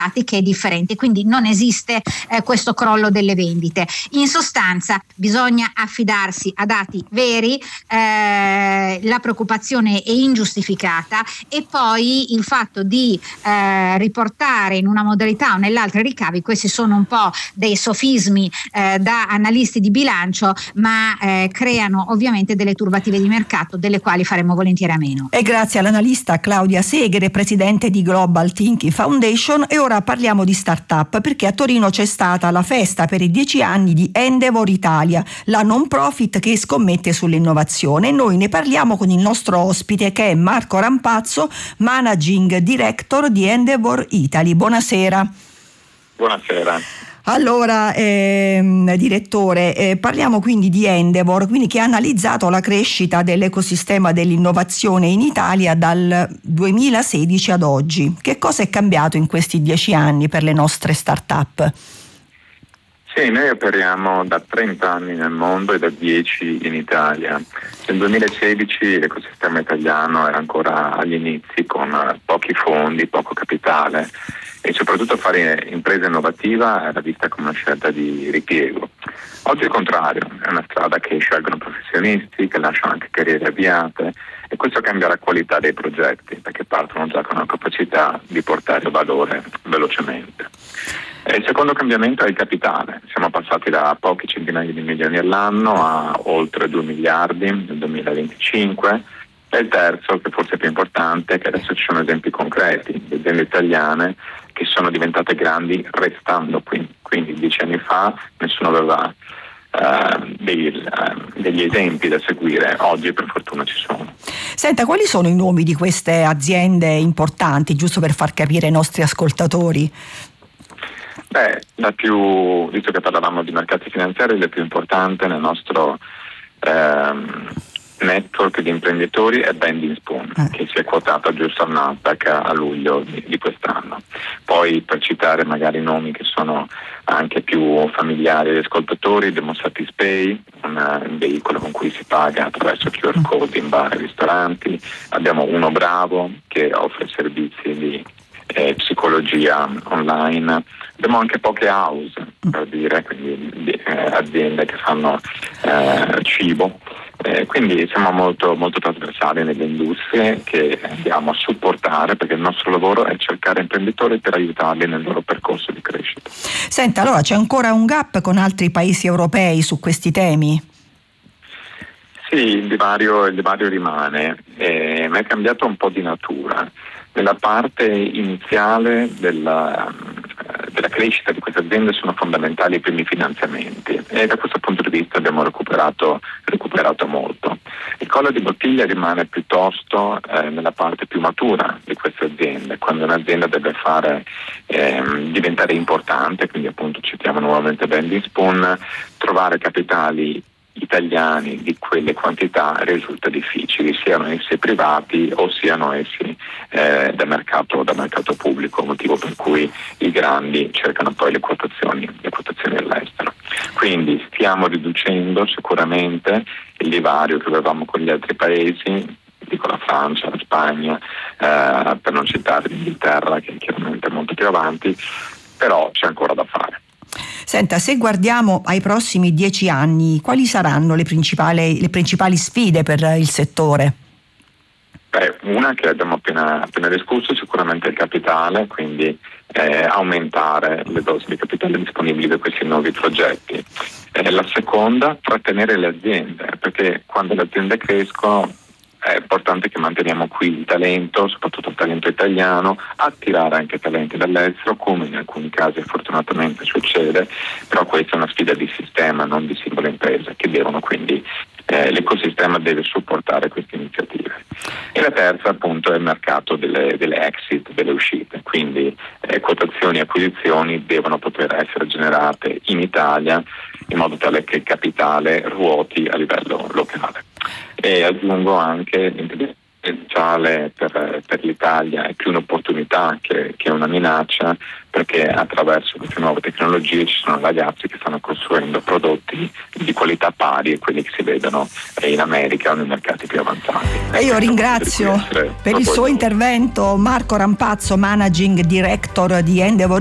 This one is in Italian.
che è differente, quindi non esiste questo crollo delle vendite. In sostanza bisogna affidarsi a dati veri, la preoccupazione è ingiustificata e poi il fatto di riportare in una modalità o nell'altra i ricavi, questi sono un po' dei sofismi da analisti di bilancio, ma creano ovviamente delle turbative di mercato delle quali faremo volentieri a meno. E grazie all'analista Claudia Segre, presidente di Global Thinking Foundation. E ora parliamo di start-up, perché a Torino c'è stata la festa per i 10 anni di Endeavor Italia, la non profit che scommette sull'innovazione. E noi ne parliamo con il nostro ospite, che è Marco Rampazzo, Managing Director di Endeavor Italy. Buonasera. Buonasera. Allora, direttore, parliamo quindi di Endeavor, quindi che ha analizzato la crescita dell'ecosistema dell'innovazione in Italia dal 2016 ad oggi. Che cosa è cambiato in questi 10 anni per le nostre start-up? Sì, noi operiamo da 30 anni nel mondo e da 10 in Italia. Nel 2016 l'ecosistema italiano era ancora agli inizi, con pochi fondi, poco capitale, e soprattutto fare impresa innovativa era vista come una scelta di ripiego. Oggi è il contrario, è una strada che scelgono professionisti, che lasciano anche carriere avviate, e questo cambia la qualità dei progetti, perché partono già con una capacità di portare valore velocemente. Il secondo cambiamento è il capitale. Siamo passati da pochi centinaia di milioni all'anno a oltre 2 miliardi nel 2025. E il terzo, che forse è più importante, è che adesso ci sono esempi concreti di aziende italiane che sono diventate grandi restando qui. Quindi 10 anni fa nessuno aveva degli esempi da seguire, oggi per fortuna ci sono. Senta, quali sono i nomi di queste aziende importanti, giusto per far capire ai nostri ascoltatori? La più, visto che parlavamo di mercati finanziari, la più importante nel nostro network di imprenditori è Bending Spoon, che si è quotata giusto al Nasdaq a luglio di quest'anno. Poi, per citare magari nomi che sono anche più familiari agli ascoltatori, Demosatis-Pay, un veicolo con cui si paga attraverso QR code in bar e ristoranti. Abbiamo Uno Bravo, che offre servizi di psicologia online. Abbiamo anche poche house, per dire, quindi aziende che fanno cibo. Quindi siamo molto, molto trasversali nelle industrie che andiamo a supportare, perché il nostro lavoro è cercare imprenditori per aiutarli nel loro percorso di crescita. Senta, allora c'è ancora un gap con altri paesi europei su questi temi? Sì, il divario rimane, ma è cambiato un po' di natura. Nella parte iniziale della crescita di queste aziende sono fondamentali i primi finanziamenti, e da questo punto di vista abbiamo recuperato molto. Il collo di bottiglia rimane piuttosto nella parte più matura di queste aziende, quando un'azienda deve diventare importante, quindi appunto citiamo nuovamente Bending Spoon, trovare capitali italiani di quelle quantità risulta difficili, siano essi privati o siano essi da mercato pubblico, motivo per cui i grandi cercano poi le quotazioni all'estero. Quindi stiamo riducendo sicuramente il divario che avevamo con gli altri paesi, dico la Francia, la Spagna, per non citare l'Inghilterra, che è chiaramente molto più avanti, però c'è ancora da fare. Senta, se guardiamo ai prossimi 10 anni, quali saranno le principali sfide per il settore? Una che abbiamo appena discusso, sicuramente il capitale, quindi aumentare le dosi di capitale disponibili per questi nuovi progetti. La seconda, trattenere le aziende, perché quando le aziende crescono è importante che manteniamo qui il talento, soprattutto il talento italiano, attirare anche talenti dall'estero, come in alcuni casi fortunatamente succede, però questa è una sfida di sistema, non di singole imprese, che devono quindi l'ecosistema deve supportare queste iniziative. E la terza appunto è il mercato delle exit, delle uscite, quindi quotazioni e acquisizioni devono poter essere generate in Italia in modo tale che il capitale ruoti a livello locale. E aggiungo anche l'intelligenza commerciale per l'Italia è più un'opportunità che una minaccia, perché attraverso queste nuove tecnologie ci sono ragazzi che stanno costruendo prodotti di qualità pari a quelli che si vedono in America o nei mercati più avanzati. E io ringrazio per il suo intervento Marco Rampazzo, Managing Director di Endeavor